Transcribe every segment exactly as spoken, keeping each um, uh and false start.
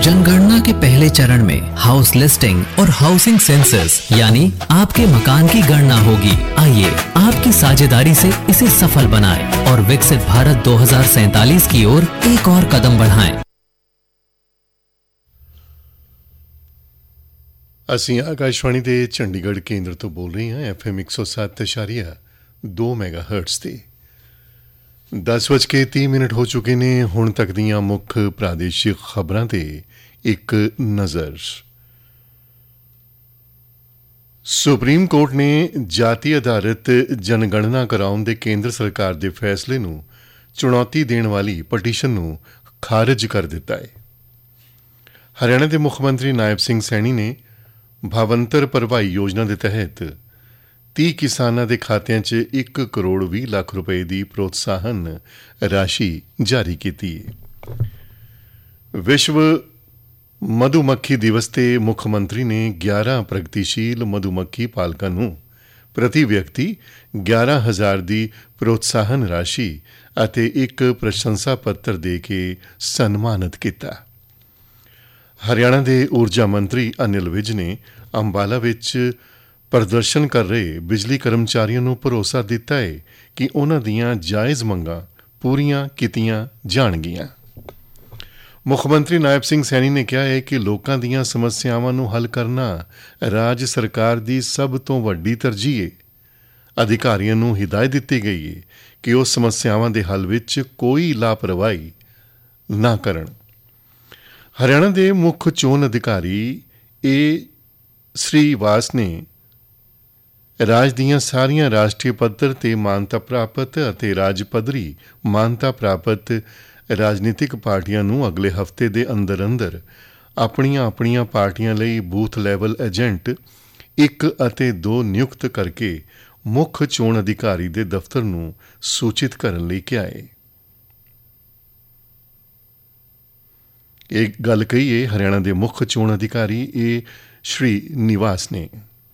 जनगणना के पहले चरण में हाउस लिस्टिंग और हाउसिंग सेंसस यानी आपके मकान की गणना होगी। आइए आपकी साझेदारी से इसे सफल बनाएं और विकसित भारत दो हज़ार सैंतालीस की ओर एक और कदम बढ़ाएं। ਅਸੀਂ ਆਕਾਸ਼ਵਾਣੀ ਦੇ ਚੰਡੀਗੜ੍ਹ ਕੇਂਦਰ ਤੋਂ ਬੋਲ ਰਹੇ ਹਾਂ ਐਫ ਐਮ ਇੱਕ ਸੌ ਸੱਤ ਇਸ਼ਾਰੀਆ ਦੋ ਮੈਗਾ ਹਰਟਜ਼ ਤੇ। ਦਸ ਵੱਜ ਕੇ ਤੀਹ ਮਿੰਟ ਹੋ ਚੁੱਕੇ ਨੇ। ਹੁਣ ਤੱਕ ਦੀਆਂ ਮੁੱਖ ਪ੍ਰਾਦੇਸ਼ਿਕ ਖਬਰਾਂ ਤੇ ਇੱਕ ਨਜ਼ਰ। ਸੁਪਰੀਮ ਕੋਰਟ ਨੇ ਜਾਤੀ ਆਧਾਰਿਤ ਜਨਗਣਨਾ ਕਰਾਉਣ ਦੇ ਕੇਂਦਰ ਸਰਕਾਰ ਦੇ ਫੈਸਲੇ ਨੂੰ ਚੁਣੌਤੀ ਦੇਣ ਵਾਲੀ ਪਟੀਸ਼ਨ ਨੂੰ ਖਾਰਜ ਕਰ ਦਿੱਤਾ ਹੈ। ਹਰਿਆਣਾ ਦੇ ਮੁੱਖ ਮੰਤਰੀ ਨਾਇਬ ਸਿੰਘ ਸੈਣੀ ਨੇ ਭਾਵੰਤਰ ਭਰਵਾਈ ਯੋਜਨਾ ਦੇ ਤਹਿਤ ਤੀਹ ਕਿਸਾਨਾਂ ਦੇ ਖਾਤਿਆਂ 'ਚ ਇੱਕ ਕਰੋੜ ਵੀਹ ਲੱਖ ਰੁਪਏ ਦੀ ਪ੍ਰੋਤਸਾਹਨ ਰਾਸ਼ੀ ਜਾਰੀ ਕੀਤੀ ਹੈ। ਵਿਸ਼ਵ ਮਧੂਮੱਖੀ ਦਿਵਸ ਤੇ ਮੁੱਖ ਮੰਤਰੀ ਨੇ ਗਿਆਰਾਂ ਪ੍ਰਗਤੀਸ਼ੀਲ ਮਧੂਮੱਖੀ ਪਾਲਕਾਂ ਨੂੰ ਪ੍ਰਤੀ ਵਿਅਕਤੀ ਗਿਆਰਾਂ ਹਜ਼ਾਰ ਦੀ ਪ੍ਰੋਤਸਾਹਨ ਰਾਸ਼ੀ ਅਤੇ ਇੱਕ ਪ੍ਰਸ਼ੰਸਾ ਪੱਤਰ ਦੇ ਕੇ ਸਨਮਾਨਿਤ ਕੀਤਾ। ਹਰਿਆਣਾ ਦੇ ਊਰਜਾ ਮੰਤਰੀ ਅਨਿਲ ਵਿਜ ਨੇ ਅੰਬਾਲਾ ਵਿੱਚ ਪ੍ਰਦਰਸ਼ਨ ਕਰ ਰਹੇ ਬਿਜਲੀ ਕਰਮਚਾਰੀਆਂ ਨੂੰ ਭਰੋਸਾ ਦਿੱਤਾ ਹੈ ਕਿ ਉਨ੍ਹਾਂ ਦੀਆਂ ਜਾਇਜ਼ ਮੰਗਾਂ ਪੂਰੀਆਂ ਕੀਤੀਆਂ ਜਾਣਗੀਆਂ। ਮੁੱਖ ਮੰਤਰੀ ਨਾਇਬ ਸਿੰਘ ਸੈਣੀ ਨੇ ਕਿਹਾ ਹੈ ਕਿ ਲੋਕਾਂ ਦੀਆਂ ਸਮੱਸਿਆਵਾਂ ਨੂੰ ਹੱਲ ਕਰਨਾ ਰਾਜ ਸਰਕਾਰ ਦੀ ਸਭ ਤੋਂ ਵੱਡੀ ਤਰਜੀਹ ਹੈ। ਅਧਿਕਾਰੀਆਂ ਨੂੰ ਹਿਦਾਇਤ ਦਿੱਤੀ ਗਈ ਹੈ ਕਿ ਉਹ ਸਮੱਸਿਆਵਾਂ ਦੇ ਹੱਲ ਵਿੱਚ ਕੋਈ ਲਾਪਰਵਾਹੀ ਨਾ ਕਰਨ। ਹਰਿਆਣਾ ਦੇ ਮੁੱਖ ਚੋਣ ਅਧਿਕਾਰੀ ਏ ਸ੍ਰੀਵਾਸ ਨੇ ਰਾਜ ਦੀਆਂ ਸਾਰੀਆਂ ਰਾਸ਼ਟਰੀ ਪੱਧਰ ਤੇ ਮਾਨਤਾ ਪ੍ਰਾਪਤ ਅਤੇ ਰਾਜ ਪੱਧਰੀ ਮਾਨਤਾ ਪ੍ਰਾਪਤ ਰਾਜਨੀਤਿਕ ਪਾਰਟੀਆਂ ਨੂੰ ਅਗਲੇ ਹਫ਼ਤੇ ਦੇ ਅੰਦਰ ਅੰਦਰ ਆਪਣੀਆਂ ਆਪਣੀਆਂ ਪਾਰਟੀਆਂ ਲਈ ਬੂਥ ਲੈਵਲ ਏਜੰਟ ਇੱਕ ਅਤੇ ਦੋ ਨਿਯੁਕਤ ਕਰਕੇ ਮੁੱਖ ਚੋਣ ਅਧਿਕਾਰੀ ਦੇ ਦਫ਼ਤਰ ਨੂੰ ਸੂਚਿਤ ਕਰਨ ਲਈ ਕਿਹਾ ਹੈ। ਇਹ ਗੱਲ ਕਹੀ ਹੈ ਹਰਿਆਣਾ ਦੇ ਮੁੱਖ ਚੋਣ ਅਧਿਕਾਰੀ ਏ ਸ਼੍ਰੀ ਨਿਵਾਸ ਨੇ।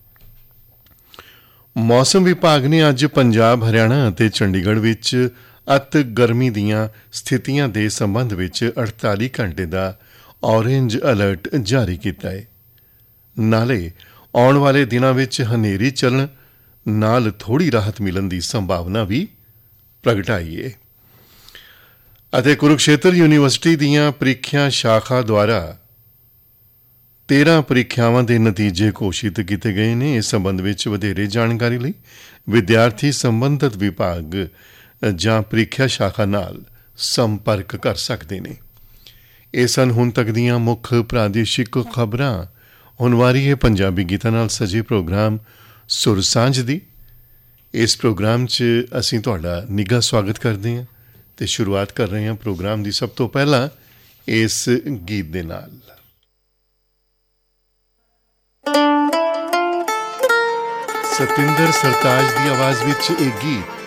ਮੌਸਮ ਵਿਭਾਗ ਨੇ ਅੱਜ ਪੰਜਾਬ, ਹਰਿਆਣਾ ਅਤੇ ਚੰਡੀਗੜ੍ਹ ਵਿੱਚ ਅਤ ਗਰਮੀ ਦੀਆਂ ਸਥਿਤੀਆਂ ਦੇ ਸੰਬੰਧ ਵਿੱਚ ਅੜਤਾਲੀ ਘੰਟੇ ਦਾ ਔਰੇਂਜ ਅਲਰਟ ਜਾਰੀ ਕੀਤਾ ਹੈ। ਨਾਲੇ ਆਉਣ ਵਾਲੇ ਦਿਨਾਂ ਵਿੱਚ ਹਨੇਰੀ ਚੱਲਣ ਨਾਲ ਥੋੜ੍ਹੀ ਰਾਹਤ ਮਿਲਣ ਦੀ ਸੰਭਾਵਨਾ ਵੀ ਪ੍ਰਗਟਾਈ ਹੈ। ਅਤੇ ਕੁਰੂਕਸ਼ੇਤਰ ਯੂਨੀਵਰਸਿਟੀ ਦੀਆਂ ਪ੍ਰੀਖਿਆ ਸ਼ਾਖਾ ਦੁਆਰਾ ਤੇਰਾਂ ਪ੍ਰੀਖਿਆਵਾਂ ਦੇ ਨਤੀਜੇ ਘੋਸ਼ਿਤ ਕੀਤੇ ਗਏ ਨੇ। ਇਸ ਸੰਬੰਧ ਵਿੱਚ ਵਧੇਰੇ ਜਾਣਕਾਰੀ ਲਈ ਵਿਦਿਆਰਥੀ ਸੰਬੰਧਿਤ ਵਿਭਾਗ ਜਾਂ ਪ੍ਰੀਖਿਆ ਸ਼ਾਖਾ ਨਾਲ ਸੰਪਰਕ ਕਰ ਸਕਦੇ ਨੇ। ਇਹ ਸਨ ਹੁਣ ਤੱਕ ਦੀਆਂ ਮੁੱਖ ਪ੍ਰਾਦੇਸ਼ਿਕ ਖਬਰਾਂ। ਹੁਣ ਵਾਰੀ ਹੈ ਪੰਜਾਬੀ ਗੀਤਾਂ ਨਾਲ ਸਜੇ ਪ੍ਰੋਗਰਾਮ ਸੁਰ ਸਾਂਝ ਦੀ। ਇਸ ਪ੍ਰੋਗਰਾਮ 'ਚ ਅਸੀਂ ਤੁਹਾਡਾ ਨਿੱਘਾ ਸਵਾਗਤ ਕਰਦੇ ਹਾਂ ਤੇ ਸ਼ੁਰੂਆਤ ਕਰ ਰਹੇ ਹਾਂ ਪ੍ਰੋਗਰਾਮ ਦੀ ਸਭ ਤੋਂ ਪਹਿਲਾਂ ਇਸ ਗੀਤ ਦੇ ਨਾਲ। ਸਤਿੰਦਰ ਸਰਤਾਜ ਦੀ ਆਵਾਜ਼ ਵਿੱਚ ਇਹ ਗੀਤ